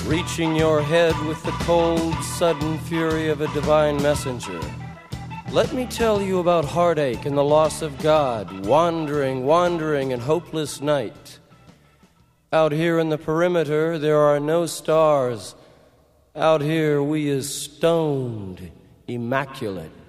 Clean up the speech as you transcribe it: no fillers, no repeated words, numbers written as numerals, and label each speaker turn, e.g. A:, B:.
A: reaching your head with the cold, sudden fury of a divine messenger. Let me tell you about heartache and the loss of God, wandering in hopeless night. Out here in the perimeter, there are no stars. Out here, we is stoned, immaculate.